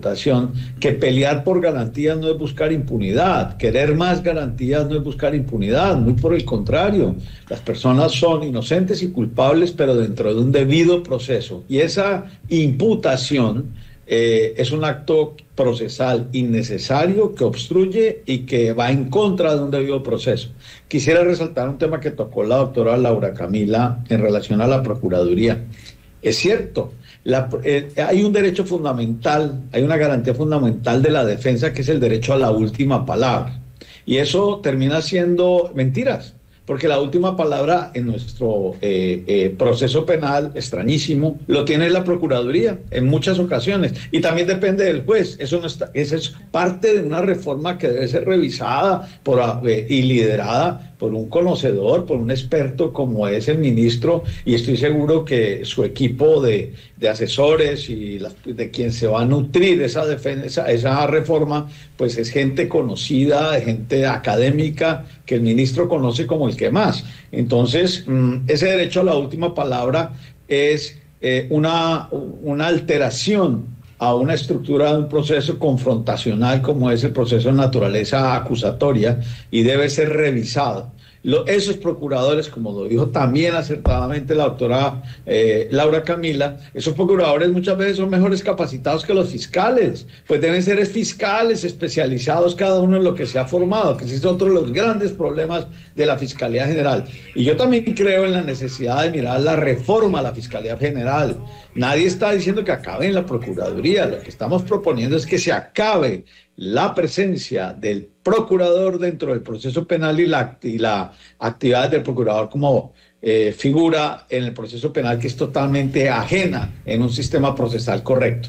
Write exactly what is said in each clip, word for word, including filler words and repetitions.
imputación que pelear por garantías no es buscar impunidad, querer más garantías no es buscar impunidad, muy por el contrario, las personas son inocentes y culpables, pero dentro de un debido proceso, y esa imputación eh, es un acto procesal innecesario que obstruye y que va en contra de un debido proceso. Quisiera resaltar un tema que tocó la doctora Laura Camila en relación a la Procuraduría. Es cierto, la, eh, hay un derecho fundamental, hay una garantía fundamental de la defensa, que es el derecho a la última palabra. Y eso termina siendo mentiras, porque la última palabra en nuestro eh, eh, proceso penal, extrañísimo, lo tiene la Procuraduría en muchas ocasiones, y también depende del juez. Eso no está, eso es parte de una reforma que debe ser revisada por, eh, y liderada por un conocedor, por un experto como es el ministro, y estoy seguro que su equipo de, de asesores y la, de quien se va a nutrir esa defensa, esa reforma, pues es gente conocida, gente académica, que el ministro conoce como el que más. Entonces, ese derecho a la última palabra es eh, una, una alteración a una estructura de un proceso confrontacional como es el proceso de naturaleza acusatoria, y debe ser revisado. Lo, esos procuradores, como lo dijo también acertadamente la doctora eh, Laura Camila, esos procuradores muchas veces son mejores capacitados que los fiscales, pues deben ser fiscales especializados cada uno en lo que se ha formado, que ese es otro de los grandes problemas de la Fiscalía General. Y yo también creo en la necesidad de mirar la reforma a la Fiscalía General. Nadie está diciendo que acabe en la Procuraduría, lo que estamos proponiendo es que se acabe la presencia del procurador dentro del proceso penal y la, y la actividad del procurador como eh, figura en el proceso penal, que es totalmente ajena en un sistema procesal correcto.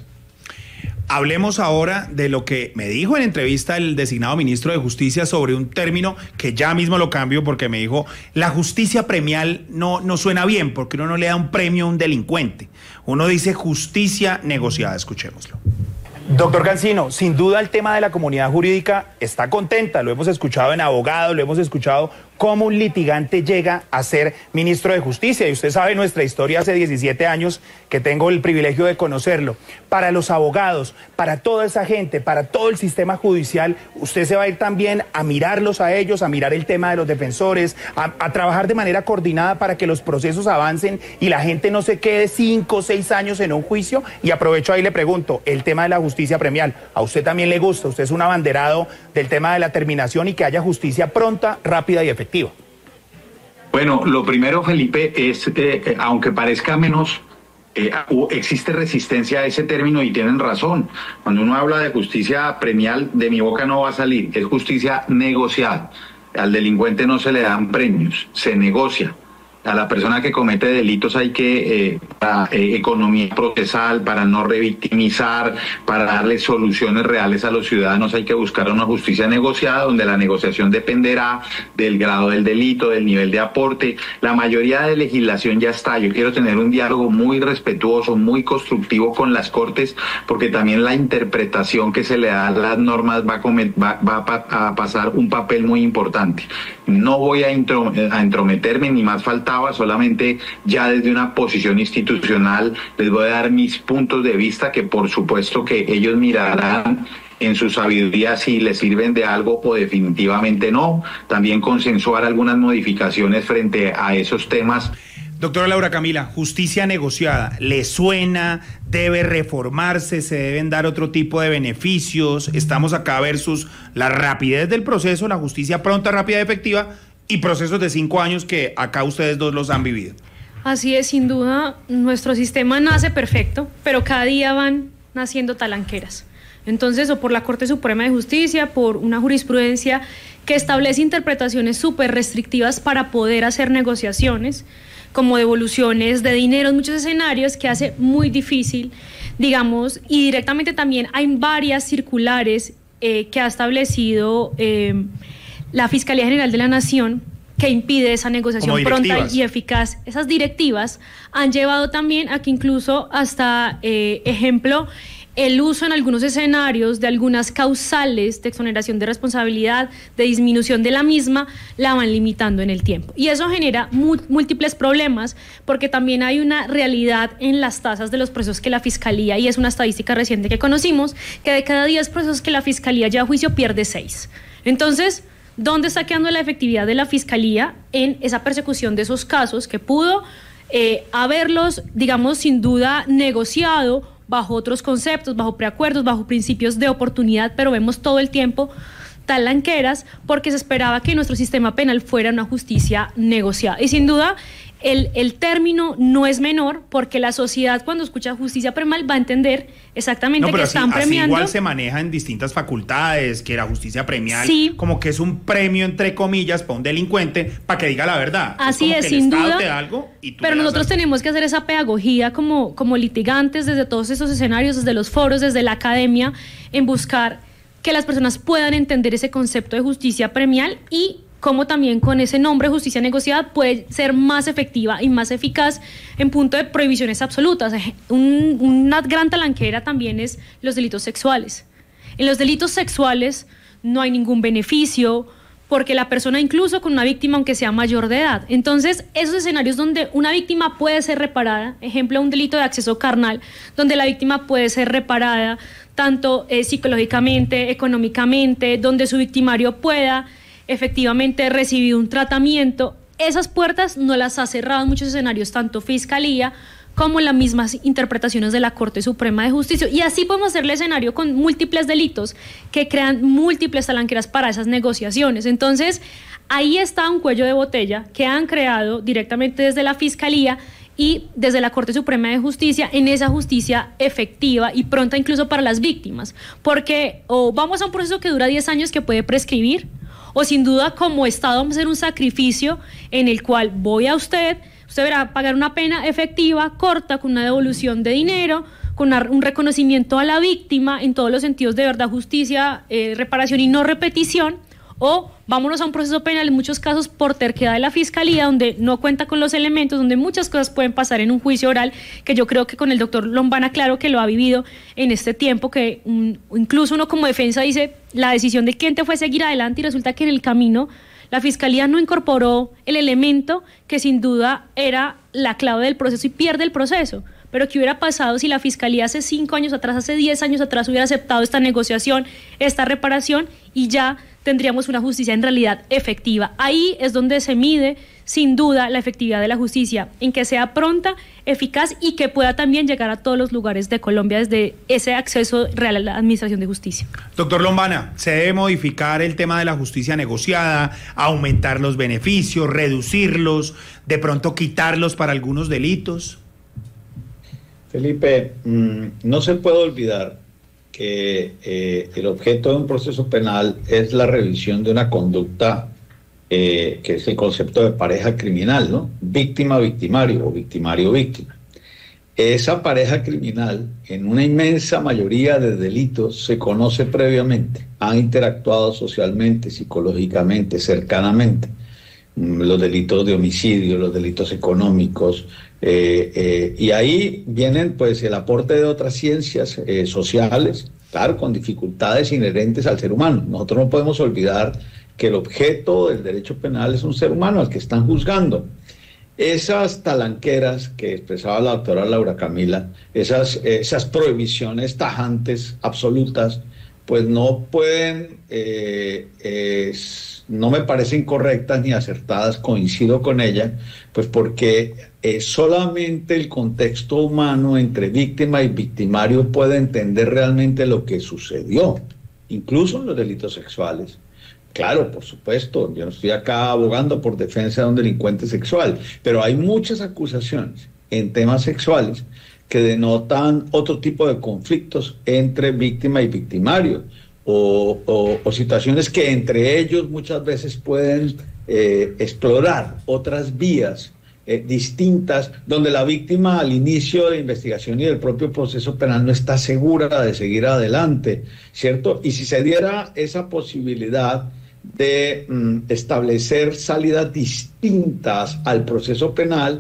Hablemos ahora de lo que me dijo en entrevista el designado ministro de Justicia sobre un término que ya mismo lo cambio, porque me dijo, la justicia premial no, no suena bien, porque uno no le da un premio a un delincuente. Uno dice justicia negociada. Escuchémoslo. Doctor Cancino, sin duda el tema de la comunidad jurídica está contenta, lo hemos escuchado en abogados, lo hemos escuchado cómo un litigante llega a ser ministro de Justicia, y usted sabe nuestra historia hace diecisiete años que tengo el privilegio de conocerlo. Para los abogados, para toda esa gente, para todo el sistema judicial, usted se va a ir también a mirarlos a ellos, a mirar el tema de los defensores, a, a trabajar de manera coordinada para que los procesos avancen y la gente no se quede cinco o seis años en un juicio. Y aprovecho ahí, le pregunto, el tema de la justicia premial, ¿a usted también le gusta? Usted es un abanderado del tema de la terminación y que haya justicia pronta, rápida y efectiva. Bueno, lo primero, Felipe, es, eh, aunque parezca menos, eh, existe resistencia a ese término y tienen razón. Cuando uno habla de justicia premial, de mi boca no va a salir, es justicia negociada. Al delincuente no se le dan premios, se negocia. A la persona que comete delitos hay que, eh, para eh, economía procesal, para no revictimizar, para darle soluciones reales a los ciudadanos, hay que buscar una justicia negociada, donde la negociación dependerá del grado del delito, del nivel de aporte. La mayoría de legislación ya está. Yo quiero tener un diálogo muy respetuoso, muy constructivo con las Cortes, porque también la interpretación que se le da a las normas va a, comer, va, va a pasar un papel muy importante. No voy a, intro, a entrometerme, ni más faltaba, solamente ya desde una posición institucional les voy a dar mis puntos de vista, que por supuesto que ellos mirarán en su sabiduría si les sirven de algo o definitivamente no. También consensuar algunas modificaciones frente a esos temas. Doctora Laura Camila, justicia negociada, ¿le suena? ¿Debe reformarse? ¿Se deben dar otro tipo de beneficios? Estamos acá versus la rapidez del proceso, la justicia pronta, rápida y efectiva, y procesos de cinco años que acá ustedes dos los han vivido. Así es, sin duda, nuestro sistema nace perfecto, pero cada día van naciendo talanqueras. Entonces, o por la Corte Suprema de Justicia, por una jurisprudencia que establece interpretaciones súper restrictivas para poder hacer negociaciones, como devoluciones de dinero en muchos escenarios, que hace muy difícil, digamos, y directamente también hay varias circulares eh, que ha establecido eh, la Fiscalía General de la Nación, que impide esa negociación pronta y eficaz. Esas directivas han llevado también a que incluso hasta, eh, ejemplo, el uso en algunos escenarios de algunas causales de exoneración de responsabilidad, de disminución de la misma, la van limitando en el tiempo. Y eso genera múltiples problemas, porque también hay una realidad en las tasas de los procesos que la Fiscalía, y es una estadística reciente que conocimos, que de cada diez procesos que la Fiscalía lleva a juicio pierde seis. Entonces, ¿dónde está quedando la efectividad de la Fiscalía en esa persecución de esos casos que pudo eh, haberlos, digamos, sin duda negociado bajo otros conceptos, bajo preacuerdos, bajo principios de oportunidad, pero vemos todo el tiempo talanqueras porque se esperaba que nuestro sistema penal fuera una justicia negociada? Y sin duda el, el término no es menor, porque la sociedad, cuando escucha justicia penal, va a entender exactamente no, pero que así, están premiando. Así igual se maneja en distintas facultades, que la justicia premial, sí, como que es un premio, entre comillas, para un delincuente, para que diga la verdad. Así es, es, sin duda. Te da algo y tú pero nosotros algo. tenemos que hacer esa pedagogía como, como litigantes desde todos esos escenarios, desde los foros, desde la academia, en buscar que las personas puedan entender ese concepto de justicia premial y cómo también con ese nombre, justicia negociada, puede ser más efectiva y más eficaz en punto de prohibiciones absolutas. Un, una gran talanquera también es los delitos sexuales. En los delitos sexuales no hay ningún beneficio, porque la persona, incluso con una víctima, aunque sea mayor de edad. Entonces, esos escenarios donde una víctima puede ser reparada, ejemplo, un delito de acceso carnal, donde la víctima puede ser reparada tanto eh, psicológicamente, económicamente, donde su victimario pueda efectivamente recibir un tratamiento, esas puertas no las ha cerrado en muchos escenarios, tanto Fiscalía como las mismas interpretaciones de la Corte Suprema de Justicia. Y así podemos hacerle escenario con múltiples delitos que crean múltiples talanqueras para esas negociaciones. Entonces, ahí está un cuello de botella que han creado directamente desde la Fiscalía y desde la Corte Suprema de Justicia, en esa justicia efectiva y pronta incluso para las víctimas. Porque o vamos a un proceso que dura diez años que puede prescribir, o sin duda como Estado vamos a hacer un sacrificio en el cual voy a usted, usted verá pagar una pena efectiva, corta, con una devolución de dinero, con una, un reconocimiento a la víctima en todos los sentidos de verdad, justicia, eh, reparación y no repetición, o vámonos a un proceso penal en muchos casos por terquedad de la Fiscalía, donde no cuenta con los elementos, donde muchas cosas pueden pasar en un juicio oral, que yo creo que con el doctor Lombana, claro que lo ha vivido en este tiempo, que um, incluso uno como defensa dice, la decisión de quién te fue seguir adelante, y resulta que en el camino la Fiscalía no incorporó el elemento que sin duda era la clave del proceso y pierde el proceso. Pero ¿qué hubiera pasado si la Fiscalía hace cinco años atrás, hace diez años atrás hubiera aceptado esta negociación, esta reparación, y ya tendríamos una justicia en realidad efectiva? Ahí es donde se mide sin duda la efectividad de la justicia, en que sea pronta, eficaz y que pueda también llegar a todos los lugares de Colombia desde ese acceso real a la administración de justicia. Doctor Lombana, ¿se debe modificar el tema de la justicia negociada, aumentar los beneficios, reducirlos, de pronto quitarlos para algunos delitos? Felipe, mmm, no se puede olvidar que eh, el objeto de un proceso penal es la revisión de una conducta eh, que es el concepto de pareja criminal, ¿no? Víctima-victimario o victimario-víctima. Esa pareja criminal, en una inmensa mayoría de delitos, se conoce previamente, han interactuado socialmente, psicológicamente, cercanamente. Los delitos de homicidio, los delitos económicos, eh, eh, y ahí vienen pues el aporte de otras ciencias eh, sociales, claro, con dificultades inherentes al ser humano. Nosotros no podemos olvidar que el objeto del derecho penal es un ser humano al que están juzgando. Esas talanqueras que expresaba la doctora Laura Camila, esas, esas prohibiciones tajantes, absolutas, pues no pueden, eh, eh, no me parecen correctas ni acertadas, coincido con ella, pues porque eh, solamente el contexto humano entre víctima y victimario puede entender realmente lo que sucedió, incluso en los delitos sexuales. Claro, por supuesto, yo no estoy acá abogando por defensa de un delincuente sexual, pero hay muchas acusaciones en temas sexuales que denotan otro tipo de conflictos entre víctima y victimario, o, o, o situaciones que entre ellos muchas veces pueden eh, explorar otras vías eh, distintas, donde la víctima al inicio de la investigación y del propio proceso penal no está segura de seguir adelante, ¿cierto? Y si se diera esa posibilidad de mm, establecer salidas distintas al proceso penal,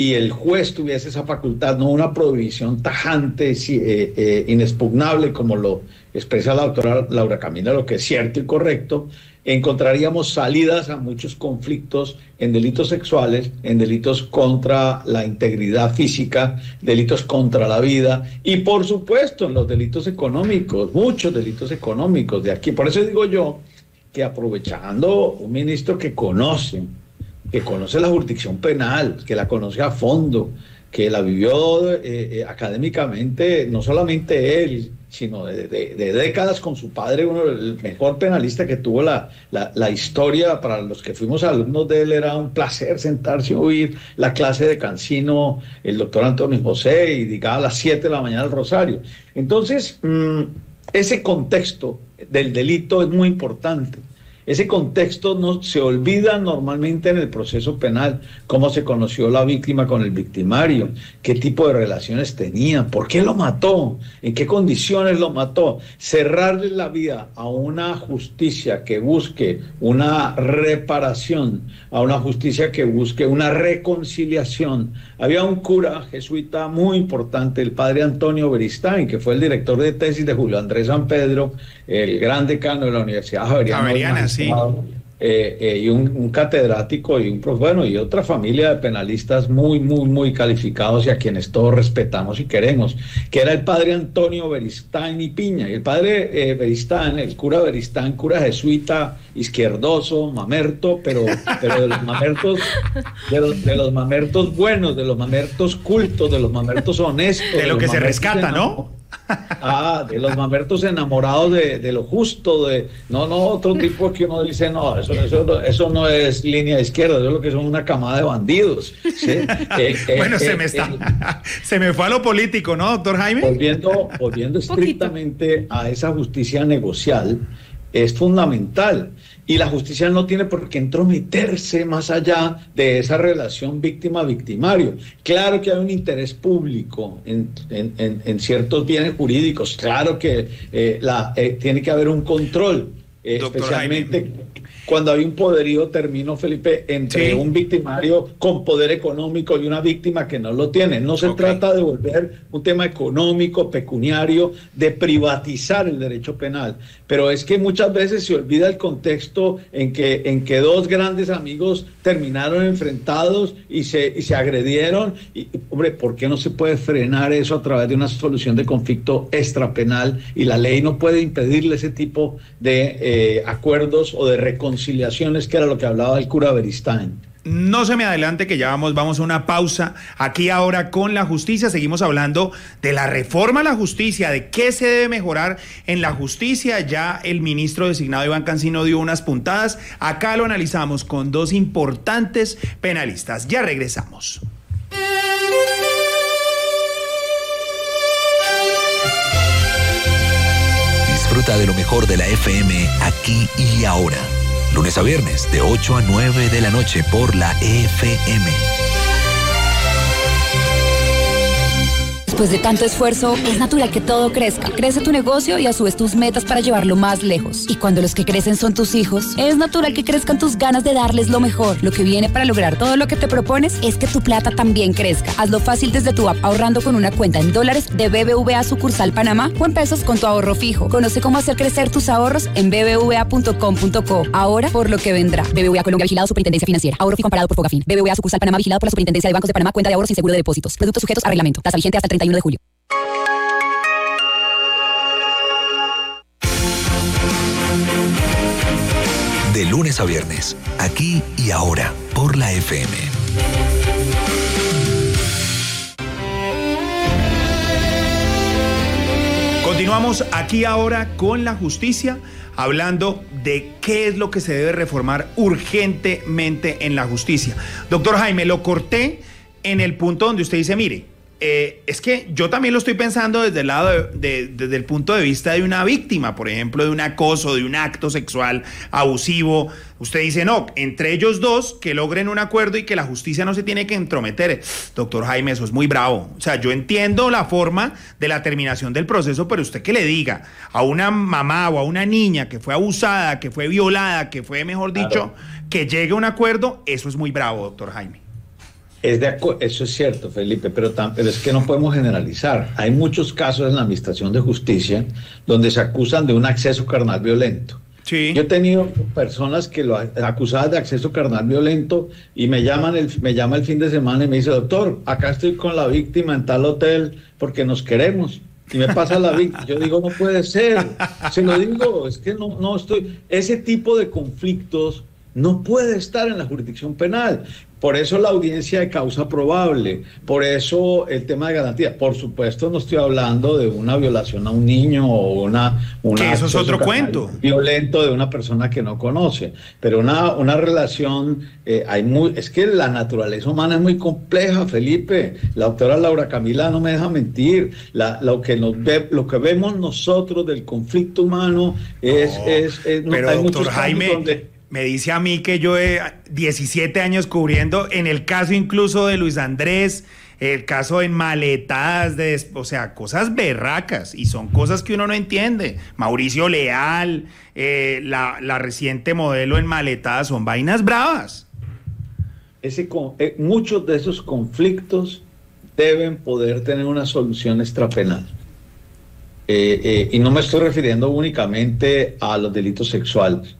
y el juez tuviese esa facultad, no una prohibición tajante, eh, eh, inexpugnable, como lo expresa la doctora Laura Camila, lo que es cierto y correcto, encontraríamos salidas a muchos conflictos en delitos sexuales, en delitos contra la integridad física, delitos contra la vida y, por supuesto, en los delitos económicos, muchos delitos económicos de aquí. Por eso digo yo que, aprovechando un ministro que conoce, que conoce la jurisdicción penal, que la conoce a fondo, que la vivió eh, eh, académicamente, no solamente él, sino de, de, de décadas con su padre, uno el mejor penalista que tuvo la, la, la historia. Para los que fuimos alumnos de él era un placer sentarse y oír la clase de Cancino, el doctor Antonio José, y digaba a las siete de la mañana el rosario. Entonces, mmm, ese contexto del delito es muy importante. Ese contexto no se olvida normalmente en el proceso penal, cómo se conoció la víctima con el victimario, qué tipo de relaciones tenía, por qué lo mató, en qué condiciones lo mató. Cerrarle la vida a una justicia que busque una reparación, a una justicia que busque una reconciliación. Había un cura jesuita muy importante, el padre Antonio Beristain, que fue el director de tesis de Julio Andrés San Pedro, el gran decano de la Universidad Javeriana. Javeriana, sí. Eh, eh, y un, un catedrático y un prof, bueno, y otra familia de penalistas muy, muy, muy calificados y a quienes todos respetamos y queremos, que era el padre Antonio Beristain y Piña. Y el padre eh, Beristain, el cura Beristain, cura jesuita, izquierdoso, mamerto, pero, pero de los mamertos, de los, de los mamertos buenos, de los mamertos cultos, de los mamertos honestos. De lo de que se rescata, enam- ¿no? Ah, de los mamertos enamorados de, de lo justo, de no, no, otro tipo que uno dice, no, eso, eso, eso no es línea izquierda, eso es lo que son una camada de bandidos. ¿Sí? Eh, eh, bueno, eh, se me eh, está, eh, se me fue a lo político, ¿no, doctor Jaime? Volviendo, volviendo estrictamente a esa justicia negocial, es fundamental. Y la justicia no tiene por qué entrometerse más allá de esa relación víctima-victimario. Claro que hay un interés público en, en, en, en ciertos bienes jurídicos, claro que eh, la, eh, tiene que haber un control, eh, especialmente Jaime. Cuando hay un poderío, termino, Felipe, entre sí. un victimario con poder económico y una víctima que no lo tiene. No se okay. trata de volver un tema económico, pecuniario, de privatizar el derecho penal, pero es que muchas veces se olvida el contexto en que, en que dos grandes amigos terminaron enfrentados y se, y se agredieron. Y, hombre, ¿por qué no se puede frenar eso a través de una solución de conflicto extrapenal? Y la ley no puede impedirle ese tipo de eh, acuerdos o de reconciliación. Conciliaciones, que era lo que hablaba el cura Beristain. No se me adelante, que ya vamos, vamos a una pausa aquí ahora con la justicia. Seguimos hablando de la reforma a la justicia, de qué se debe mejorar en la justicia. Ya el ministro designado Iván Cancino dio unas puntadas. Acá lo analizamos con dos importantes penalistas. Ya regresamos. Disfruta de lo mejor de la F M aquí y ahora. Lunes a viernes, de ocho a nueve de la noche por la F M. Después de tanto esfuerzo, es natural que todo crezca. Crece tu negocio y a su vez tus metas para llevarlo más lejos. Y cuando los que crecen son tus hijos, es natural que crezcan tus ganas de darles lo mejor. Lo que viene para lograr todo lo que te propones es que tu plata también crezca. Hazlo fácil desde tu app, ahorrando con una cuenta en dólares de B B V A sucursal Panamá o en pesos con tu ahorro fijo. Conoce cómo hacer crecer tus ahorros en b b v a punto com punto co. Ahora por lo que vendrá. B B V A Colombia, vigilado Superintendencia Financiera. Ahorro fijo amparado por Fogafín. B B V A sucursal Panamá, vigilado por la Superintendencia de Bancos de Panamá. Cuenta de ahorros sin seguro de depósitos. Productos sujetos a reglamento. Tasa vigente hasta el treinta y uno de julio. De lunes a viernes, aquí y ahora, por la F M. Continuamos aquí ahora con la justicia, hablando de qué es lo que se debe reformar urgentemente en la justicia. Doctor Jaime, lo corté en el punto donde usted dice, mire, Eh, es que yo también lo estoy pensando desde el lado de, de, desde el punto de vista de una víctima, por ejemplo, de un acoso, de un acto sexual abusivo. Usted dice, no, entre ellos dos que logren un acuerdo y que la justicia no se tiene que entrometer. Doctor Jaime, eso es muy bravo. O sea, yo entiendo la forma de la terminación del proceso, pero usted que le diga a una mamá o a una niña que fue abusada, que fue violada, que fue, mejor dicho, claro, que llegue a un acuerdo, eso es muy bravo, doctor Jaime. Es de acu- eso es cierto, Felipe, pero, tam- pero es que no podemos generalizar. Hay muchos casos en la Administración de Justicia donde se acusan de un acceso carnal violento. Sí. Yo he tenido personas que lo acusadas de acceso carnal violento y me llaman el, me llama el fin de semana y me dice, doctor, acá estoy con la víctima en tal hotel porque nos queremos. Y me pasa la víctima. Yo digo, no puede ser. Se lo digo, es que no, no estoy. Ese tipo de conflictos no puede estar en la jurisdicción penal. Por eso la audiencia de causa probable, por eso el tema de garantía. Por supuesto, no estoy hablando de una violación a un niño o una... una que eso es otro cuento. Violento de una persona que no conoce. Pero una, una relación, eh, hay muy, es que la naturaleza humana es muy compleja, Felipe. La doctora Laura Camila no me deja mentir. La, lo, que nos ve, lo que vemos nosotros del conflicto humano es... No, es, es pero hay doctor muchos Jaime... donde, me dice a mí que yo he diecisiete años cubriendo, en el caso incluso de Luis Andrés, el caso en maletadas, de, o sea, cosas berracas, y son cosas que uno no entiende. Mauricio Leal, eh, la, la reciente modelo en maletadas, son vainas bravas. ese, eh, muchos de esos conflictos deben poder tener una solución extrapenal. Eh, eh, y no me estoy refiriendo únicamente a los delitos sexuales.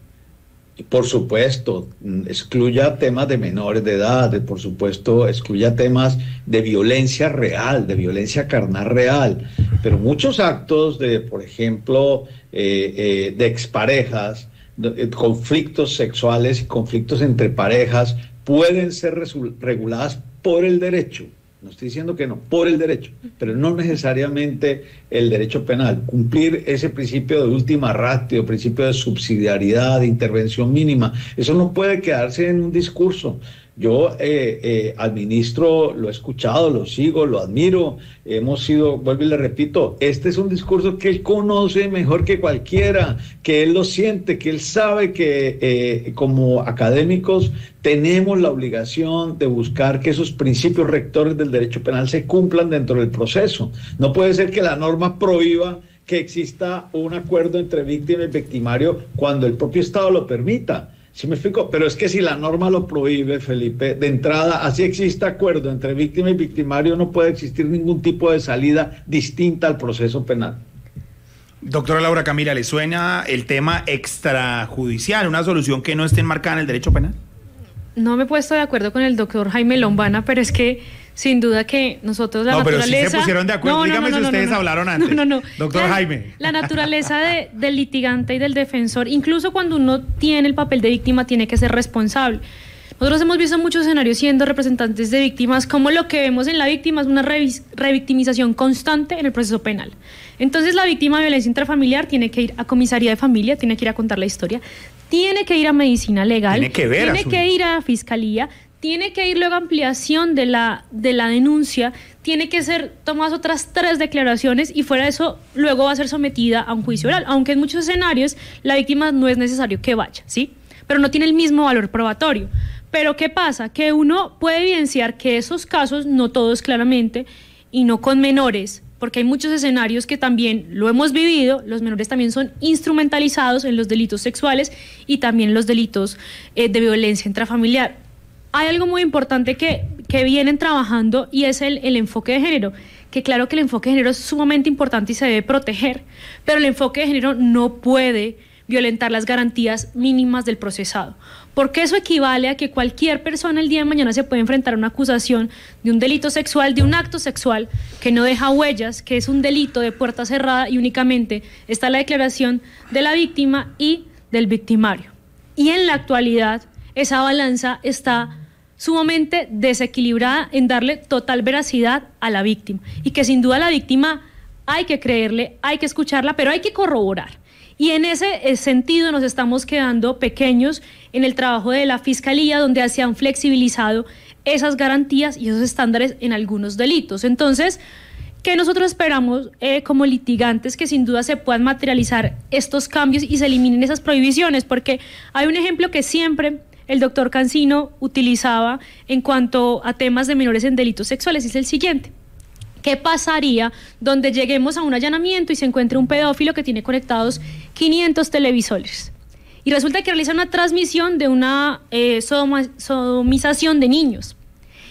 Por supuesto, excluya temas de menores de edad, por supuesto, excluya temas de violencia real, de violencia carnal real, pero muchos actos de, por ejemplo, eh, eh, de exparejas, de, eh, conflictos sexuales y conflictos entre parejas pueden ser reguladas por el derecho. No estoy diciendo que no, por el derecho, pero no necesariamente el derecho penal. Cumplir ese principio de última ratio, principio de subsidiariedad, de intervención mínima, eso no puede quedarse en un discurso. Yo eh, eh, al ministro lo he escuchado, lo sigo, lo admiro, hemos sido, vuelvo y le repito, este es un discurso que él conoce mejor que cualquiera, que él lo siente, que él sabe que eh, como académicos tenemos la obligación de buscar que esos principios rectores del derecho penal se cumplan dentro del proceso. No puede ser que la norma prohíba que exista un acuerdo entre víctima y victimario cuando el propio Estado lo permita. ¿Sí me explico? Pero es que si la norma lo prohíbe, Felipe, de entrada, así existe acuerdo entre víctima y victimario, no puede existir ningún tipo de salida distinta al proceso penal. Doctora Laura Camila, ¿le suena el tema extrajudicial, una solución que no esté enmarcada en el derecho penal? No me he puesto de acuerdo con el doctor Jaime Lombana, pero es que sin duda que nosotros la no, naturaleza... No, pero sí se pusieron de acuerdo. No, no, Dígame no, no, si ustedes no, no, hablaron antes. No, no, no. Doctor la, Jaime. La naturaleza de, del litigante y del defensor, incluso cuando uno tiene el papel de víctima, tiene que ser responsable. Nosotros hemos visto muchos escenarios siendo representantes de víctimas, como lo que vemos en la víctima es una revis, revictimización constante en el proceso penal. Entonces la víctima de violencia intrafamiliar tiene que ir a comisaría de familia, tiene que ir a contar la historia, tiene que ir a medicina legal, tiene que, ver tiene que ir a fiscalía, tiene que ir luego a ampliación de la, de la denuncia, tiene que ser tomadas otras tres declaraciones y fuera de eso luego va a ser sometida a un juicio oral, aunque en muchos escenarios la víctima no es necesario que vaya, ¿sí? Pero no tiene el mismo valor probatorio. Pero ¿qué pasa? Que uno puede evidenciar que esos casos, no todos claramente, y no con menores, porque hay muchos escenarios que también lo hemos vivido, los menores también son instrumentalizados en los delitos sexuales y también los delitos eh, de violencia intrafamiliar. Hay algo muy importante que, que vienen trabajando y es el, el enfoque de género, que claro que el enfoque de género es sumamente importante y se debe proteger, pero el enfoque de género no puede violentar las garantías mínimas del procesado, porque eso equivale a que cualquier persona el día de mañana se puede enfrentar a una acusación de un delito sexual, de un acto sexual que no deja huellas, que es un delito de puerta cerrada y únicamente está la declaración de la víctima y del victimario. Y en la actualidad esa balanza está sumamente desequilibrada en darle total veracidad a la víctima y que sin duda la víctima hay que creerle, hay que escucharla, pero hay que corroborar. Y en ese sentido nos estamos quedando pequeños en el trabajo de la Fiscalía, donde se han flexibilizado esas garantías y esos estándares en algunos delitos. Entonces, ¿qué nosotros esperamos eh, como litigantes? Que sin duda se puedan materializar estos cambios y se eliminen esas prohibiciones, porque hay un ejemplo que siempre el doctor Cancino utilizaba en cuanto a temas de menores en delitos sexuales, y es el siguiente. ¿Qué pasaría donde lleguemos a un allanamiento y se encuentre un pedófilo que tiene conectados quinientos televisores? Y resulta que realiza una transmisión de una eh, sodoma, sodomización de niños.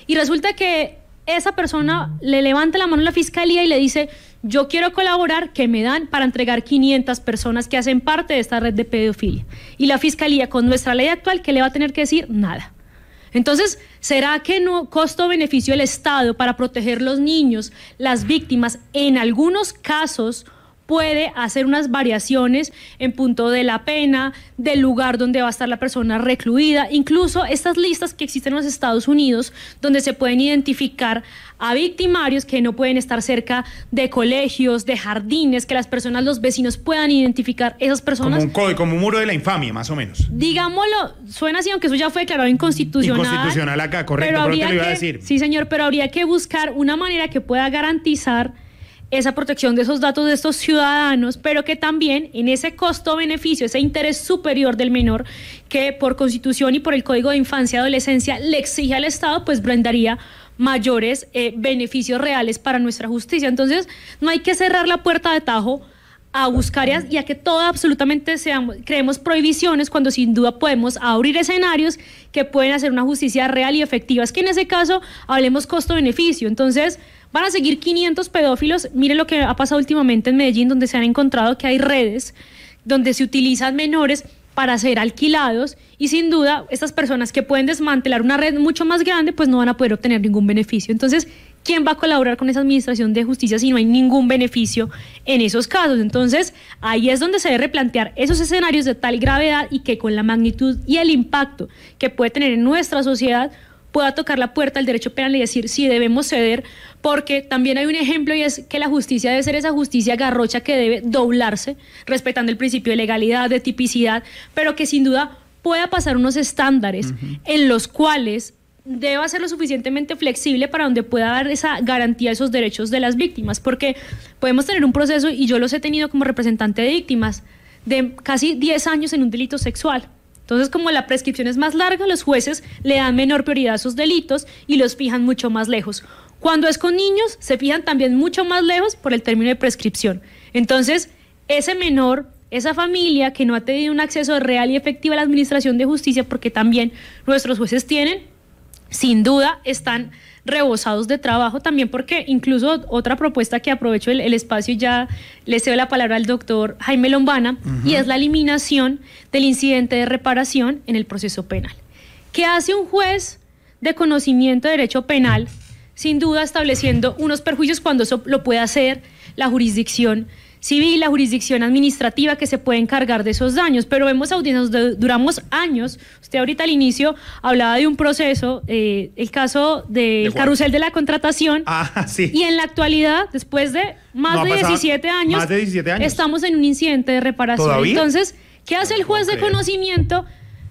y resulta que esa persona le levanta la mano a la fiscalía y le dice, yo quiero colaborar, que me dan para entregar quinientas personas que hacen parte de esta red de pedofilia. Y la fiscalía, con nuestra ley actual, ¿qué le va a tener que decir? Nada. Entonces, ¿será que no costo-beneficio del Estado para proteger los niños, las víctimas, en algunos casos puede hacer unas variaciones en punto de la pena, del lugar donde va a estar la persona recluida, incluso estas listas que existen en los Estados Unidos, donde se pueden identificar a victimarios que no pueden estar cerca de colegios, de jardines, que las personas, los vecinos puedan identificar esas personas? Como un código, como un muro de la infamia, más o menos. Digámoslo, suena así, aunque eso ya fue declarado inconstitucional. Inconstitucional acá, correcto, pero, pero te lo iba que, a decir. Sí, señor, pero habría que buscar una manera que pueda garantizar esa protección de esos datos de estos ciudadanos, pero que también en ese costo-beneficio, ese interés superior del menor, que por Constitución y por el Código de Infancia y Adolescencia le exige al Estado, pues brindaría mayores eh, beneficios reales para nuestra justicia. Entonces, no hay que cerrar la puerta de tajo a buscar y a, y a que todo absolutamente seamos, creemos prohibiciones, cuando sin duda podemos abrir escenarios que pueden hacer una justicia real y efectiva. Es que en ese caso hablemos costo-beneficio. Entonces, van a seguir quinientos pedófilos. Miren lo que ha pasado últimamente en Medellín, donde se han encontrado que hay redes donde se utilizan menores para ser alquilados, y sin duda estas personas que pueden desmantelar una red mucho más grande pues no van a poder obtener ningún beneficio. Entonces, ¿quién va a colaborar con esa administración de justicia si no hay ningún beneficio en esos casos? Entonces, ahí es donde se debe replantear esos escenarios de tal gravedad y que con la magnitud y el impacto que puede tener en nuestra sociedad pueda tocar la puerta del derecho penal y decir si debemos ceder, porque también hay un ejemplo, y es que la justicia debe ser esa justicia garrocha que debe doblarse, respetando el principio de legalidad, de tipicidad, pero que sin duda pueda pasar unos estándares uh-huh. en los cuales deba ser lo suficientemente flexible para donde pueda dar esa garantía de esos derechos de las víctimas, porque podemos tener un proceso, y yo los he tenido como representante de víctimas, de casi diez años en un delito sexual. Entonces, como la prescripción es más larga, los jueces le dan menor prioridad a esos delitos y los fijan mucho más lejos. Cuando es con niños, se fijan también mucho más lejos por el término de prescripción. Entonces, ese menor, esa familia que no ha tenido un acceso real y efectivo a la administración de justicia, porque también nuestros jueces tienen, sin duda, están rebosados de trabajo, también porque incluso otra propuesta que aprovecho el, el espacio, ya le cedo la palabra al doctor Jaime Lombana, uh-huh. y es la eliminación del incidente de reparación en el proceso penal. ¿Qué hace un juez de conocimiento de derecho penal? Sin duda estableciendo unos perjuicios cuando eso lo puede hacer la jurisdicción civil, la jurisdicción administrativa, que se puede encargar de esos daños, pero vemos audiencias, de, duramos años. Usted ahorita al inicio hablaba de un proceso, eh, el caso del ¿De carrusel de la contratación, ah, sí. y en la actualidad, después de más, no, de, diecisiete años, más de diecisiete años, estamos en un incidente de reparación. ¿Todavía? Entonces, ¿qué hace el juez de conocimiento?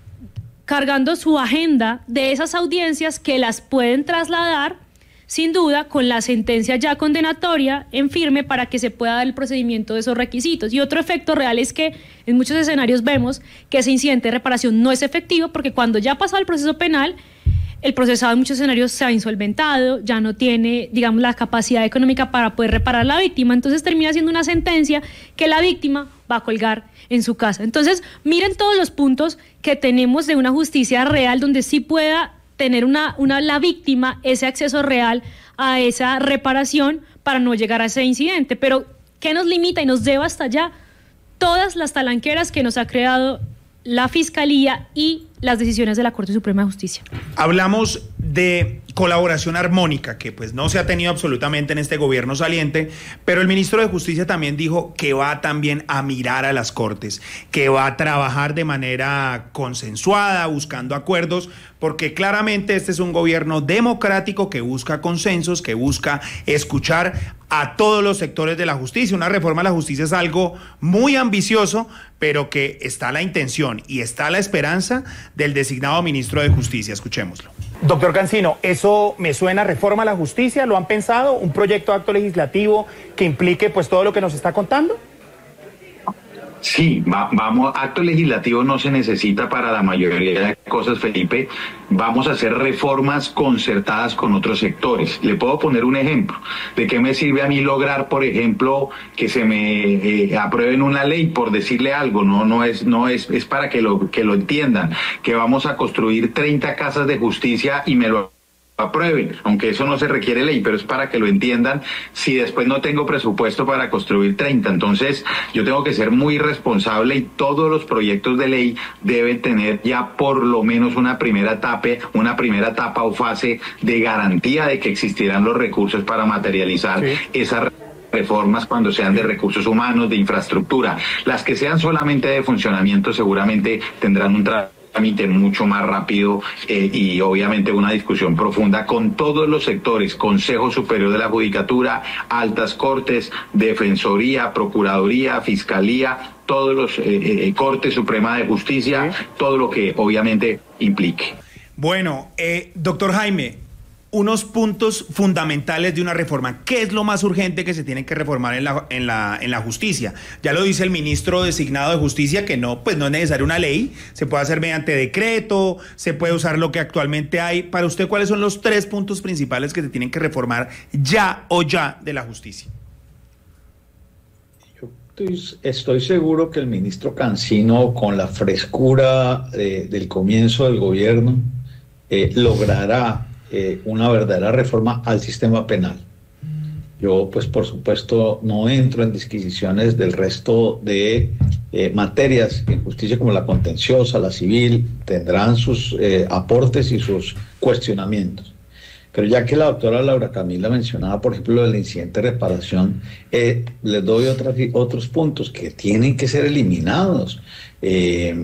Cargando su agenda de esas audiencias que las pueden trasladar, sin duda, con la sentencia ya condenatoria en firme, para que se pueda dar el procedimiento de esos requisitos. Y otro efecto real es que en muchos escenarios vemos que ese incidente de reparación no es efectivo, porque cuando ya ha pasado el proceso penal, el procesado en muchos escenarios se ha insolventado, ya no tiene, digamos, la capacidad económica para poder reparar a la víctima, entonces termina siendo una sentencia que la víctima va a colgar en su casa. Entonces, miren todos los puntos que tenemos de una justicia real, donde sí pueda tener una, una, la víctima ese acceso real a esa reparación para no llegar a ese incidente. Pero, ¿qué nos limita y nos lleva hasta allá? Todas las talanqueras que nos ha creado la Fiscalía y las decisiones de la Corte Suprema de Justicia. Hablamos de colaboración armónica, que pues no se ha tenido absolutamente en este gobierno saliente, pero el ministro de Justicia también dijo que va también a mirar a las Cortes, que va a trabajar de manera consensuada, buscando acuerdos, porque claramente este es un gobierno democrático que busca consensos, que busca escuchar a todos los sectores de la justicia. Una reforma a la justicia es algo muy ambicioso, pero que está la intención y está la esperanza del designado ministro de Justicia. Escuchémoslo. Doctor Cancino, ¿eso me suena a reforma a la justicia? ¿Lo han pensado? ¿Un proyecto de acto legislativo que implique pues todo lo que nos está contando? Sí, va, vamos, acto legislativo no se necesita para la mayoría de cosas, Felipe. Vamos a hacer reformas concertadas con otros sectores. Le puedo poner un ejemplo. ¿De qué me sirve a mí lograr, por ejemplo, que se me eh, aprueben una ley, por decirle algo? No, no es, no es, es para que lo, que lo entiendan. Que vamos a construir treinta casas de justicia y me lo aprueben, aunque eso no se requiere ley, pero es para que lo entiendan. Si después no tengo presupuesto para construir treinta, entonces yo tengo que ser muy responsable y todos los proyectos de ley deben tener ya por lo menos una primera etapa, una primera etapa o fase de garantía de que existirán los recursos para materializar sí. esas reformas cuando sean de recursos humanos, de infraestructura. Las que sean solamente de funcionamiento seguramente tendrán un trabajo trámite mucho más rápido eh, y obviamente una discusión profunda con todos los sectores, Consejo Superior de la Judicatura, Altas Cortes, Defensoría, Procuraduría, Fiscalía, todos los eh, eh, Corte Suprema de Justicia, todo lo que obviamente implique. Bueno, eh, doctor Jaime, unos puntos fundamentales de una reforma. ¿Qué es lo más urgente que se tiene que reformar en la, en la, en la justicia? Ya lo dice el ministro designado de Justicia, que no, pues no es necesaria una ley, se puede hacer mediante decreto, se puede usar lo que actualmente hay. Para usted, ¿cuáles son los tres puntos principales que se tienen que reformar ya o ya de la justicia? Yo estoy, estoy seguro que el ministro Cancino, con la frescura eh, del comienzo del gobierno, eh, logrará Eh, una verdadera reforma al sistema penal. Yo, pues, por supuesto, no entro en disquisiciones del resto de eh, materias en justicia como la contenciosa, la civil, tendrán sus eh, aportes y sus cuestionamientos. Pero ya que la doctora Laura Camila mencionaba, por ejemplo, el incidente de reparación, eh, les doy otras, otros puntos que tienen que ser eliminados. Eh,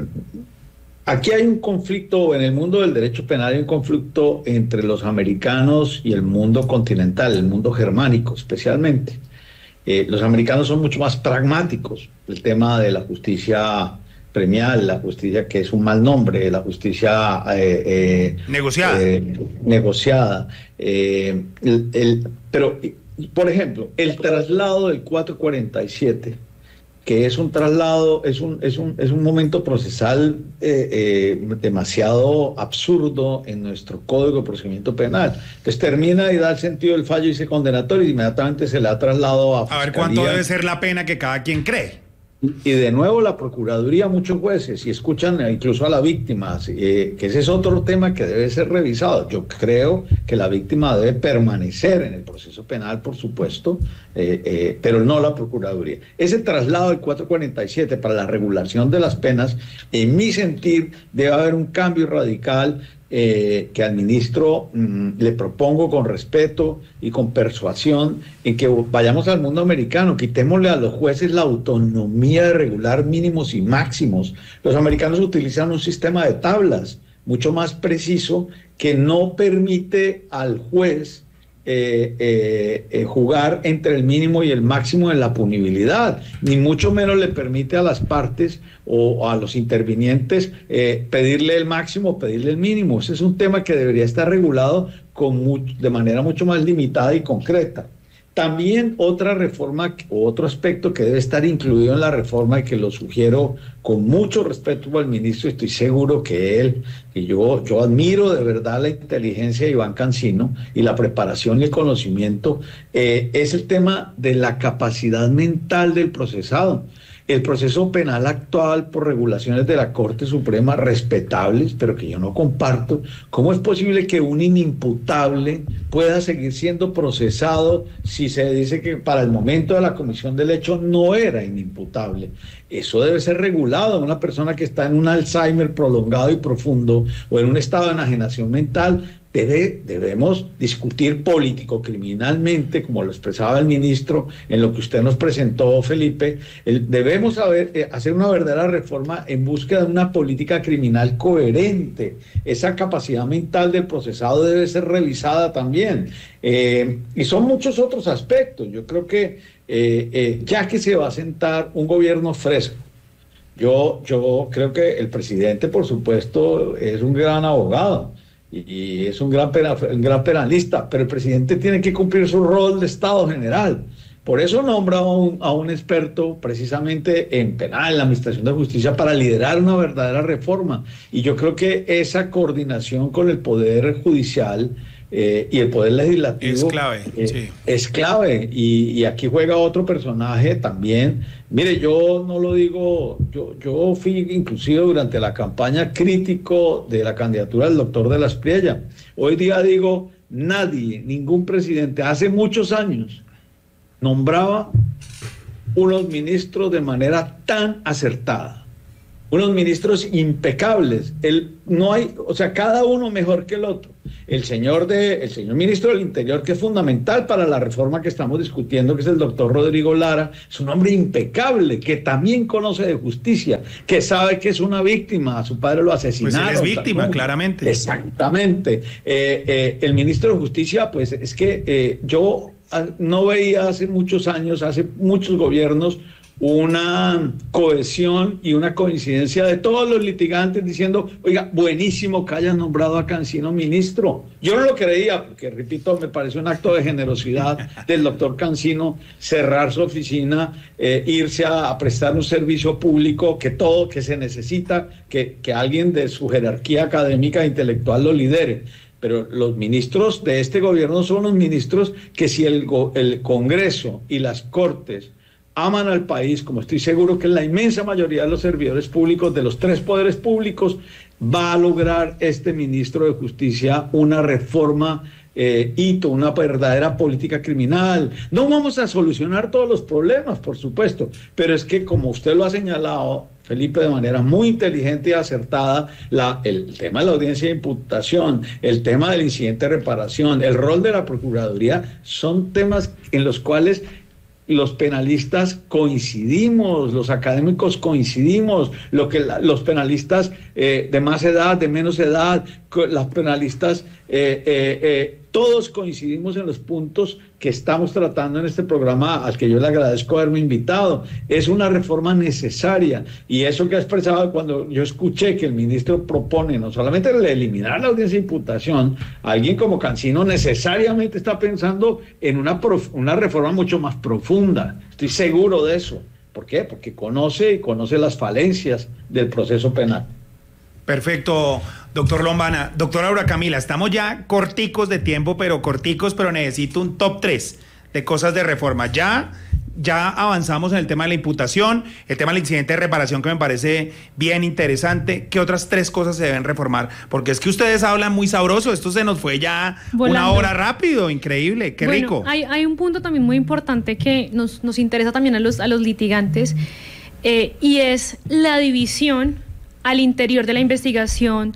Aquí hay un conflicto, en el mundo del derecho penal hay un conflicto entre los americanos y el mundo continental, el mundo germánico especialmente. Eh, los americanos son mucho más pragmáticos, el tema de la justicia premial, la justicia que es un mal nombre, la justicia eh, eh, negociada. Eh, negociada. Eh, el, el, pero, por ejemplo, el traslado del cuatrocientos cuarenta y siete, que es un traslado, es un, es un, es un momento procesal eh, eh, demasiado absurdo en nuestro Código de Procedimiento Penal. Entonces termina y da el sentido del fallo y se condenatorio y inmediatamente se le ha trasladado a A ver cuánto debe ser la pena que cada quien cree. Y de nuevo la Procuraduría, muchos jueces, y escuchan incluso a la víctima, eh, que ese es otro tema que debe ser revisado. Yo creo que la víctima debe permanecer en el proceso penal, por supuesto, eh, eh, pero no la Procuraduría. Ese traslado del cuatrocientos cuarenta y siete para la regulación de las penas, en mi sentir, debe haber un cambio radical eh, que al ministro mmm, le propongo con respeto y con persuasión, en que vayamos al mundo americano, quitémosle a los jueces la autonomía de regular mínimos y máximos. Los americanos utilizan un sistema de tablas mucho más preciso que no permite al juez Eh, eh, eh, jugar entre el mínimo y el máximo de la punibilidad, ni mucho menos le permite a las partes o a los intervinientes eh, pedirle el máximo o pedirle el mínimo. Ese es un tema que debería estar regulado con mucho, de manera mucho más limitada y concreta. También otra reforma o otro aspecto que debe estar incluido en la reforma y que lo sugiero con mucho respeto al ministro, estoy seguro que él, y yo, yo admiro de verdad la inteligencia de Iván Cancino y la preparación y el conocimiento, eh, es el tema de la capacidad mental del procesado. El proceso penal actual, por regulaciones de la Corte Suprema respetables, pero que yo no comparto, ¿cómo es posible que un inimputable pueda seguir siendo procesado si se dice que para el momento de la comisión del hecho no era inimputable? Eso debe ser regulado. Una persona que está en un Alzheimer prolongado y profundo o en un estado de enajenación mental, Debe, debemos discutir político-criminalmente, como lo expresaba el ministro en lo que usted nos presentó, Felipe. El, debemos saber, eh, hacer una verdadera reforma en búsqueda de una política criminal coherente. Esa capacidad mental del procesado debe ser revisada también. Eh, y son muchos otros aspectos. Yo creo que eh, eh, ya que se va a sentar un gobierno fresco, yo, yo creo que el presidente, por supuesto, es un gran abogado y es un gran, penal, un gran penalista, pero el presidente tiene que cumplir su rol de Estado General. Por eso nombra a un, a un experto precisamente en penal, en la administración de justicia, para liderar una verdadera reforma. Y yo creo que esa coordinación con el Poder Judicial eh, y el Poder Legislativo es clave. Eh, sí. Es clave. Y, y aquí juega otro personaje también. Mire, yo no lo digo, yo, yo fui inclusive durante la campaña crítico de la candidatura del doctor de la Espriella. Hoy día digo, nadie, ningún presidente, hace muchos años, nombraba unos ministros de manera tan acertada. Unos ministros impecables, el, no hay, o sea, cada uno mejor que el otro. El señor, de, el señor ministro del Interior, que es fundamental para la reforma que estamos discutiendo, que es el doctor Rodrigo Lara, es un hombre impecable, que también conoce de justicia, que sabe que es una víctima, a su padre lo asesinaron. Pues él es víctima, también. Claramente. Exactamente. Eh, eh, el ministro de Justicia, pues es que eh, yo no veía hace muchos años, hace muchos gobiernos, una cohesión y una coincidencia de todos los litigantes diciendo, oiga, buenísimo que hayan nombrado a Cancino ministro. Yo no lo creía, porque repito, me parece un acto de generosidad del doctor Cancino cerrar su oficina, eh, irse a, a prestar un servicio público que todo, que se necesita, que, que alguien de su jerarquía académica e intelectual lo lidere. Pero los ministros de este gobierno son los ministros que si el, el Congreso y las Cortes aman al país, como estoy seguro que la inmensa mayoría de los servidores públicos de los tres poderes públicos, va a lograr este ministro de Justicia una reforma eh, hito, una verdadera política criminal. No vamos a solucionar todos los problemas, por supuesto, pero es que, como usted lo ha señalado, Felipe, de manera muy inteligente y acertada, la, el tema de la audiencia de imputación, el tema del incidente de reparación, el rol de la Procuraduría, son temas en los cuales los penalistas coincidimos, los académicos coincidimos, lo que la, los penalistas eh, de más edad, de menos edad, las penalistas, eh, eh, eh, todos coincidimos en los puntos que estamos tratando en este programa, al que yo le agradezco haberme invitado. Es una reforma necesaria, y eso que ha expresado cuando yo escuché que el ministro propone no solamente eliminar la audiencia de imputación, alguien como Cancino necesariamente está pensando en una, prof, una reforma mucho más profunda. Estoy seguro de eso. ¿Por qué? Porque conoce y conoce las falencias del proceso penal. Perfecto, doctor Lombana. Doctora Aura Camila, estamos ya corticos de tiempo, pero corticos, pero necesito un top tres de cosas de reforma. Ya, ya avanzamos en el tema de la imputación, el tema del incidente de reparación, que me parece bien interesante. ¿Qué otras tres cosas se deben reformar? Porque es que ustedes hablan muy sabroso, esto se nos fue ya volando. Una hora rápido, increíble, qué bueno, rico. Hay, hay un punto también muy importante que nos, nos interesa también a los, a los litigantes, eh, y es la división al interior de la investigación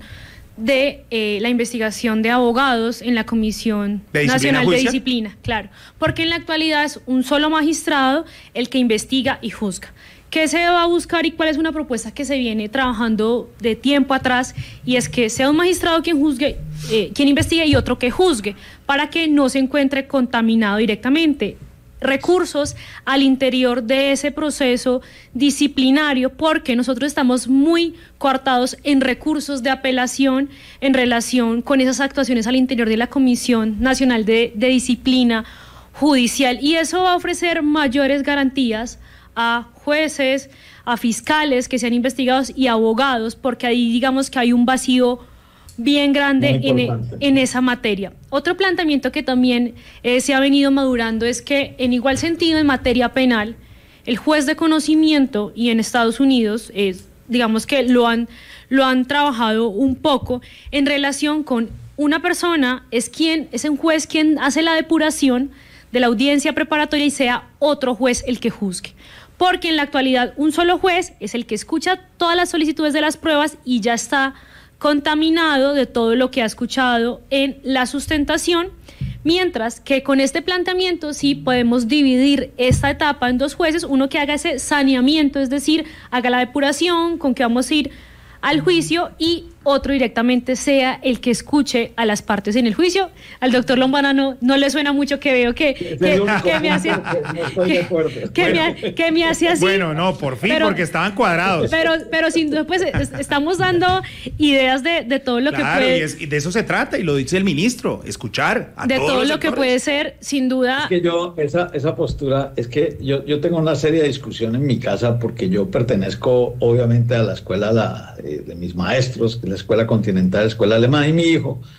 de eh, la investigación de abogados en la Comisión Nacional de Disciplina, claro, porque en la actualidad es un solo magistrado el que investiga y juzga. ¿Qué se va a buscar y cuál es una propuesta que se viene trabajando de tiempo atrás? Y es que sea un magistrado quien juzgue, eh, quien investigue y otro que juzgue, para que no se encuentre contaminado directamente. Recursos al interior de ese proceso disciplinario, porque nosotros estamos muy coartados en recursos de apelación en relación con esas actuaciones al interior de la Comisión Nacional de, de Disciplina Judicial, y eso va a ofrecer mayores garantías a jueces, a fiscales que sean investigados y abogados, porque ahí digamos que hay un vacío bien grande en, en esa materia. Otro planteamiento que también eh, se ha venido madurando es que, en igual sentido, en materia penal, el juez de conocimiento, y en Estados Unidos, eh, digamos que lo han, lo han trabajado un poco en relación con una persona, es quien es un juez quien hace la depuración de la audiencia preparatoria y sea otro juez el que juzgue. Porque en la actualidad un solo juez es el que escucha todas las solicitudes de las pruebas y ya está contaminado de todo lo que ha escuchado en la sustentación, mientras que con este planteamiento sí podemos dividir esta etapa en dos jueces, uno que haga ese saneamiento, es decir, haga la depuración con que vamos a ir al juicio, y otro directamente sea el que escuche a las partes en el juicio. Al doctor Lombana no, no le suena mucho, que veo que, que, que me hace que, que, bueno, me, que me hace así. Bueno, no, por fin, pero, porque estaban cuadrados. Pero, pero sin duda, pues es, estamos dando ideas de, de todo lo claro, que puede. Y, es, y de eso se trata, y lo dice el ministro, escuchar a de todos todo los lo sectores. Que puede ser, sin duda. Es que yo, esa, esa postura, es que yo, yo tengo una seria discusión en mi casa, porque yo pertenezco obviamente a la escuela la, de, de mis maestros, la escuela continental, la escuela alemana, y mi hijo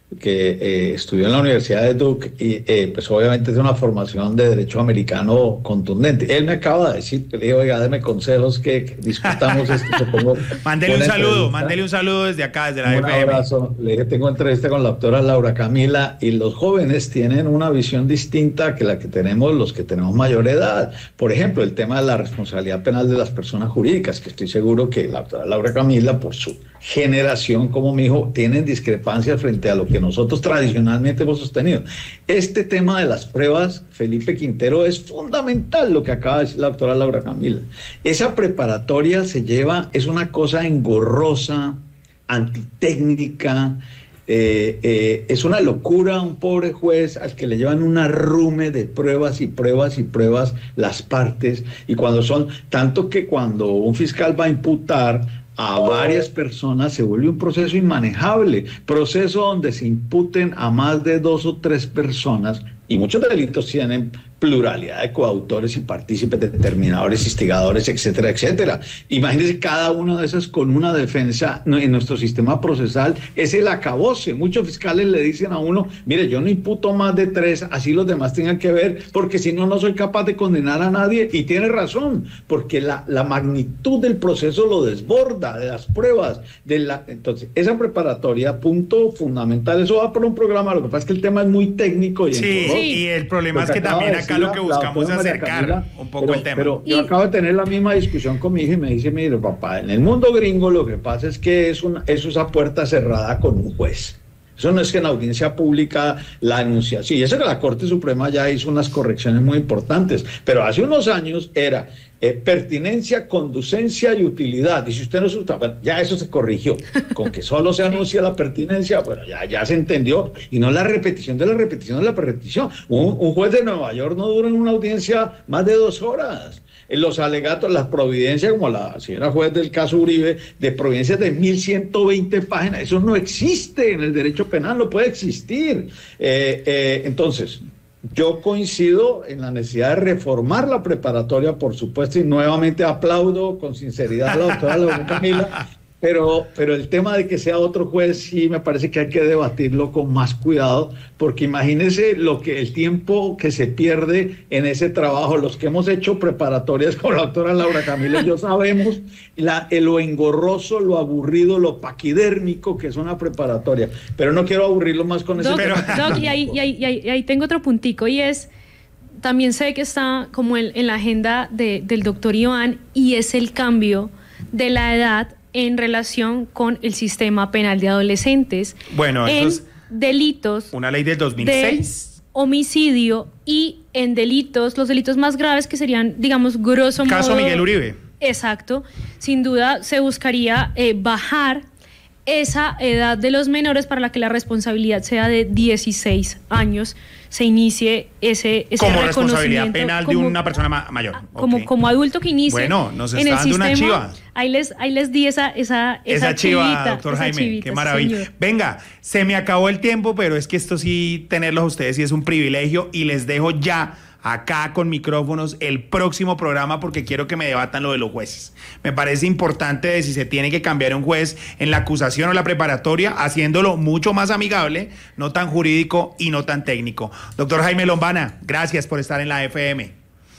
que eh, estudió en la Universidad de Duke y eh, pues obviamente tiene una formación de derecho americano contundente. Él me acaba de decir, que le digo, oiga, deme consejos que, que discutamos esto. Mándele un saludo, mándele un saludo desde acá, desde la un F M. Un abrazo. Le dije, tengo entrevista con la doctora Laura Camila y los jóvenes tienen una visión distinta que la que tenemos los que tenemos mayor edad. Por ejemplo, el tema de la responsabilidad penal de las personas jurídicas, que estoy seguro que la doctora Laura Camila, por su generación como mi hijo, tienen discrepancias frente a lo que nosotros tradicionalmente hemos sostenido. Este tema de las pruebas, Felipe Quintero, es fundamental lo que acaba de decir la doctora Laura Camila. Esa preparatoria se lleva, es una cosa engorrosa, antitécnica, eh, eh, es una locura un pobre juez al que le llevan un arrume de pruebas y pruebas y pruebas las partes, y cuando son, tanto que cuando un fiscal va a imputar a varias personas se vuelve un proceso inmanejable, proceso donde se imputen a más de dos o tres personas, y muchos delitos tienen pluralidad de coautores y partícipes, determinadores, instigadores, etcétera, etcétera. Imagínense cada una de esas con una defensa en nuestro sistema procesal, es el acabose. Muchos fiscales le dicen a uno, mire, yo no imputo más de tres, así los demás tengan que ver, porque si no, no soy capaz de condenar a nadie, y tiene razón, porque la, la magnitud del proceso lo desborda, de las pruebas, de la, entonces, esa preparatoria, punto fundamental, eso va por un programa, lo que pasa es que el tema es muy técnico. Y sí, sí, y el problema es que también acá lo que buscamos es acercar Camila, un poco pero, el tema. Pero yo acabo de tener la misma discusión con mi hija y me dice, mire, papá, en el mundo gringo lo que pasa es que es una, eso es a puerta cerrada con un juez. Eso no es que en la audiencia pública la enuncia. Sí, eso que la Corte Suprema ya hizo unas correcciones muy importantes, pero hace unos años era eh, pertinencia, conducencia y utilidad. Y si usted no se bueno, ya eso se corrigió. Con que solo se anuncia la pertinencia, bueno, ya, ya se entendió. Y no la repetición de la repetición de la repetición. Un, un juez de Nueva York no dura en una audiencia más de dos horas. En los alegatos, las providencias, como la señora juez del caso Uribe, de providencias de mil ciento veinte páginas, eso no existe en el derecho penal, no puede existir. Eh, eh, entonces, yo coincido en la necesidad de reformar la preparatoria, por supuesto, y nuevamente aplaudo con sinceridad a la doctora Laura Camila, pero, pero el tema de que sea otro juez sí me parece que hay que debatirlo con más cuidado, porque imagínense lo que el tiempo que se pierde en ese trabajo. Los que hemos hecho preparatorias con la doctora Laura Camila y yo sabemos la, lo engorroso, lo aburrido, lo paquidérmico que es una preparatoria, pero no quiero aburrirlo más con ese Doc, tema. Doc, y, ahí, y, ahí, y, ahí, y ahí tengo otro puntico, y es, también sé que está como en, en la agenda de, del doctor Iván, y es el cambio de la edad en relación con el sistema penal de adolescentes. Bueno, en eso es delitos. Una ley del dos mil seis. De homicidio, y en delitos, los delitos más graves que serían, digamos, grosso modo. Caso Miguel Uribe. Exacto. Sin duda se buscaría eh, bajar esa edad de los menores para la que la responsabilidad sea de dieciséis años, se inicie ese, ese como reconocimiento responsabilidad penal como, de una persona ma mayor. Como, okay. como adulto que inicie. Bueno, nos está en el dando sistema, una chiva. Ahí les, ahí les di esa, esa, esa, esa chiva, chivita, doctor esa Jaime, chivita, qué maravilla. señor. Venga, se me acabó el tiempo, pero es que esto sí, tenerlos a ustedes sí es un privilegio, y les dejo ya acá con micrófonos el próximo programa, porque quiero que me debatan lo de los jueces. Me parece importante de si se tiene que cambiar un juez en la acusación o la preparatoria, haciéndolo mucho más amigable, no tan jurídico y no tan técnico. Doctor Jaime Lombana, gracias por estar en la F M.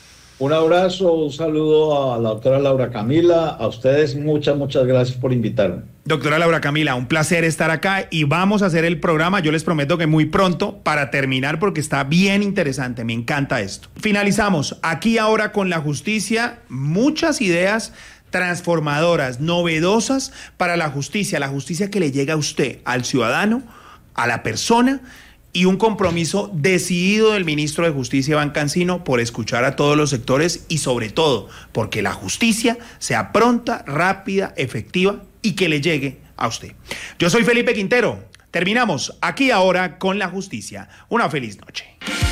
Un abrazo, un saludo a la doctora Laura Camila, a ustedes muchas, muchas gracias por invitarme. Doctora Laura Camila, un placer estar acá, y vamos a hacer el programa, yo les prometo que muy pronto, para terminar, porque está bien interesante, me encanta esto. Finalizamos aquí ahora con la justicia, muchas ideas transformadoras, novedosas para la justicia, la justicia que le llega a usted, al ciudadano, a la persona, y un compromiso decidido del ministro de Justicia, Iván Cancino, por escuchar a todos los sectores, y sobre todo porque la justicia sea pronta, rápida, efectiva, y que le llegue a usted. Yo soy Felipe Quintero. Terminamos aquí ahora con la justicia. Una feliz noche.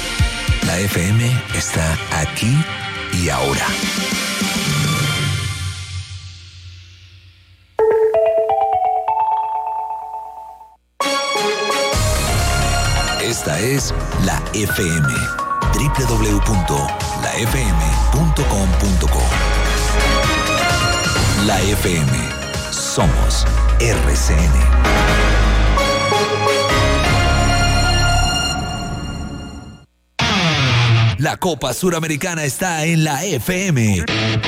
La F M está aquí y ahora. Esta es la F M. doble u doble u doble u punto la f m punto com punto co. La F M. Somos R C N. La Copa Suramericana está en la F M.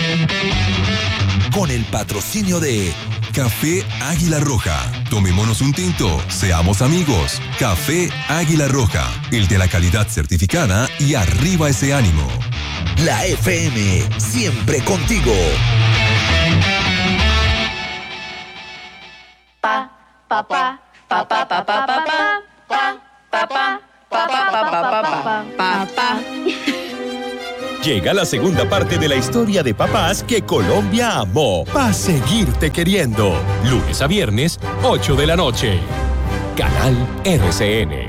Con el patrocinio de Café Águila Roja. Tomémonos un tinto, seamos amigos. Café Águila Roja, el de la calidad certificada y arriba ese ánimo. La F M, siempre contigo. Pa, pa, pa, pa, pa, pa, pa, pa, pa, pa, pa, pa, pa, pa, pa. Llega la segunda parte de la historia de papás que Colombia amó. Pa' seguirte queriendo. Lunes a viernes, ocho de la noche. Canal R C N.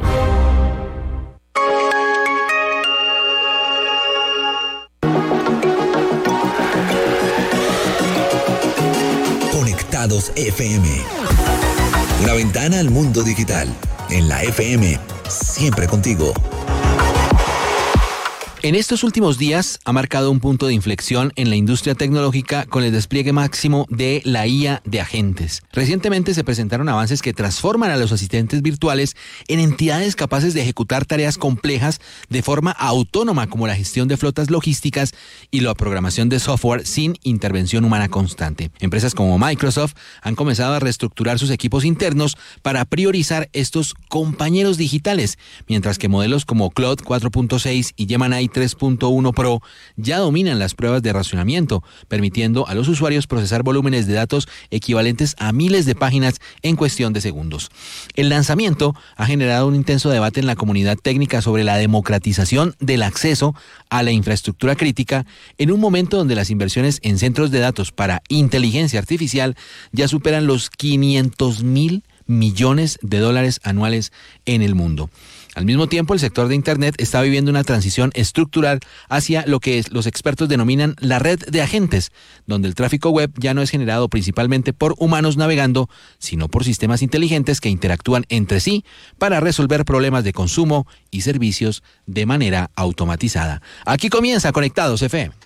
Conectados F M. Una ventana al mundo digital. En la F M, siempre contigo. En estos últimos días ha marcado un punto de inflexión en la industria tecnológica con el despliegue máximo de la I A de agentes. Recientemente se presentaron avances que transforman a los asistentes virtuales en entidades capaces de ejecutar tareas complejas de forma autónoma, como la gestión de flotas logísticas y la programación de software sin intervención humana constante. Empresas como Microsoft han comenzado a reestructurar sus equipos internos para priorizar estos compañeros digitales, mientras que modelos como Claude cuatro punto seis y Gemini tres punto uno Pro ya dominan las pruebas de racionamiento, permitiendo a los usuarios procesar volúmenes de datos equivalentes a miles de páginas en cuestión de segundos. El lanzamiento ha generado un intenso debate en la comunidad técnica sobre la democratización del acceso a la infraestructura crítica en un momento donde las inversiones en centros de datos para inteligencia artificial ya superan los quinientos mil millones de dólares anuales en el mundo. Al mismo tiempo, el sector de Internet está viviendo una transición estructural hacia lo que los expertos denominan la red de agentes, donde el tráfico web ya no es generado principalmente por humanos navegando, sino por sistemas inteligentes que interactúan entre sí para resolver problemas de consumo y servicios de manera automatizada. Aquí comienza Conectados F M.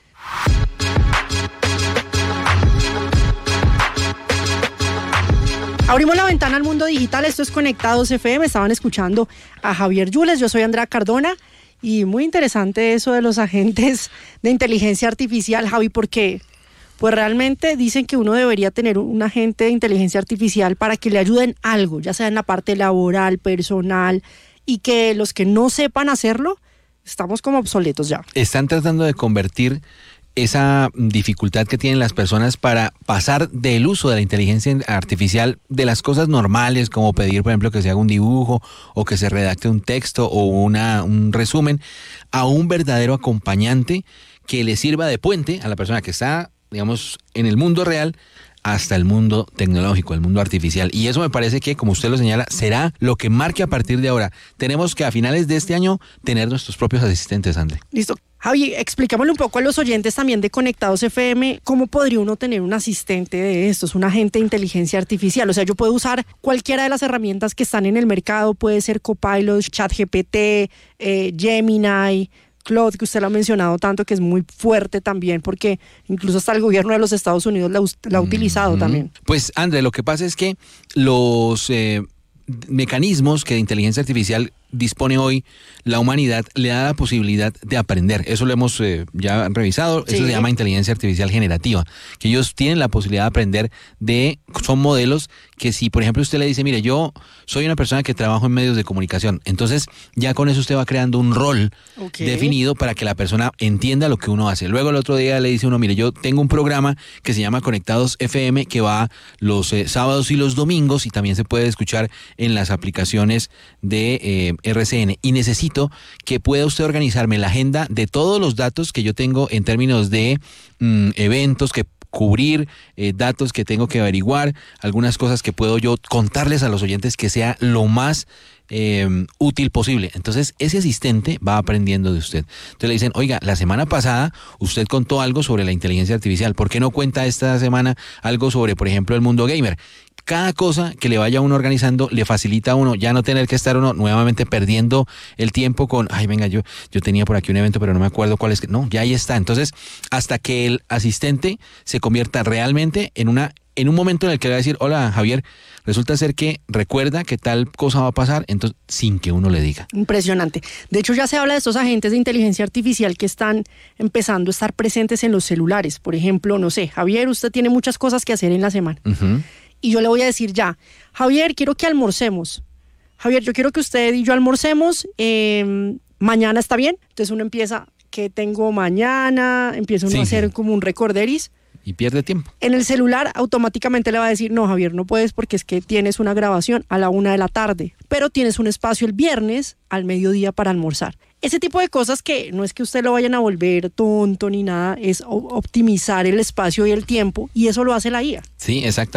Abrimos la ventana al mundo digital, esto es Conectados F M, estaban escuchando a Javier Yules, yo soy Andrea Cardona y muy interesante eso de los agentes de inteligencia artificial, Javi, porque pues realmente dicen que uno debería tener un agente de inteligencia artificial para que le ayuden algo, ya sea en la parte laboral, personal, y que los que no sepan hacerlo, estamos como obsoletos ya. Están tratando de convertir esa dificultad que tienen las personas para pasar del uso de la inteligencia artificial de las cosas normales, como pedir, por ejemplo, que se haga un dibujo o que se redacte un texto o una, un resumen, a un verdadero acompañante que le sirva de puente a la persona que está, digamos, en el mundo real hasta el mundo tecnológico, el mundo artificial. Y eso me parece que, como usted lo señala, será lo que marque a partir de ahora. Tenemos que a finales de este año tener nuestros propios asistentes, André. Listo. Javi, explícamelo un poco a los oyentes también de Conectados F M, ¿cómo podría uno tener un asistente de estos, un agente de inteligencia artificial? O sea, yo puedo usar cualquiera de las herramientas que están en el mercado, puede ser Copilot, ChatGPT, eh, Gemini, Claude, que usted lo ha mencionado tanto, que es muy fuerte también, porque incluso hasta el gobierno de los Estados Unidos la, la ha utilizado mm-hmm. también. Pues, André, lo que pasa es que los eh, mecanismos que de inteligencia artificial dispone hoy la humanidad le da la posibilidad de aprender. Eso lo hemos eh, ya revisado. Sí. Eso se llama inteligencia artificial generativa, que ellos tienen la posibilidad de aprender de, son modelos que si, por ejemplo, usted le dice, mire, yo soy una persona que trabajo en medios de comunicación, entonces ya con eso usted va creando un rol okay. definido para que la persona entienda lo que uno hace. Luego el otro día le dice uno, mire, yo tengo un programa que se llama Conectados F M, que va los eh, sábados y los domingos y también se puede escuchar en las aplicaciones de eh, R C N, y necesito que pueda usted organizarme la agenda de todos los datos que yo tengo en términos de mm, eventos que cubrir, eh, datos que tengo que averiguar, algunas cosas que puedo yo contarles a los oyentes que sea lo más eh, útil posible. Entonces ese asistente va aprendiendo de usted. Entonces le dicen, oiga, la semana pasada usted contó algo sobre la inteligencia artificial, ¿por qué no cuenta esta semana algo sobre, por ejemplo, el mundo gamer? Cada cosa que le vaya a uno organizando le facilita a uno ya no tener que estar uno nuevamente perdiendo el tiempo con, ay, venga, yo, yo tenía por aquí un evento, pero no me acuerdo cuál es. No, ya ahí está. Entonces, hasta que el asistente se convierta realmente en una en un momento en el que le va a decir, hola Javier, resulta ser que recuerda que tal cosa va a pasar, entonces sin que uno le diga. Impresionante. De hecho, ya se habla de estos agentes de inteligencia artificial que están empezando a estar presentes en los celulares. Por ejemplo, no sé, Javier, usted tiene muchas cosas que hacer en la semana. Uh-huh. Y yo le voy a decir ya, Javier, quiero que almorcemos. Javier, yo quiero que usted y yo almorcemos. Eh, mañana, ¿está bien? Entonces uno empieza, ¿qué tengo mañana? Empieza uno sí, a hacer sí. como un recorderis. Y pierde tiempo. En el celular automáticamente le va a decir, no Javier, no puedes porque es que tienes una grabación a la una de la tarde, pero tienes un espacio el viernes al mediodía para almorzar. Ese tipo de cosas que no es que usted lo vayan a volver tonto ni nada, es optimizar el espacio y el tiempo, y eso lo hace la I A. Sí, exacto.